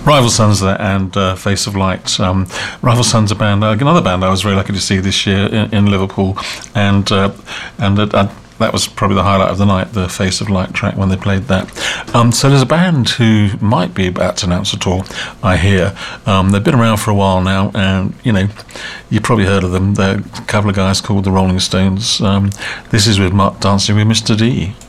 Rival Sons there and Face of Light. Rival Sons, a band, another band I was very lucky to see this year in Liverpool, and that was probably the highlight of the night, the Face of Light track when they played that. So there's a band who might be about to announce a tour, I hear. They've been around for a while now, and you've probably heard of them. They're a couple of guys called the Rolling Stones. This is with Mark Dancing with Mr. D.